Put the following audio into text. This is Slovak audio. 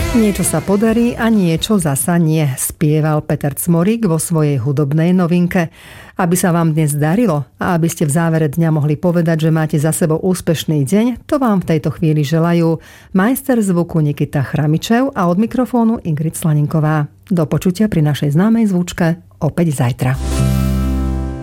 Niečo sa podarí a niečo zasa nie, spieval Peter Cmorík vo svojej hudobnej novinke. Aby sa vám dnes darilo a aby ste v závere dňa mohli povedať, že máte za sebou úspešný deň, to vám v tejto chvíli želajú majster zvuku Nikita Chramičev a od mikrofónu Ingrid Slaninková. Do počutia pri našej známej zvučke opäť zajtra.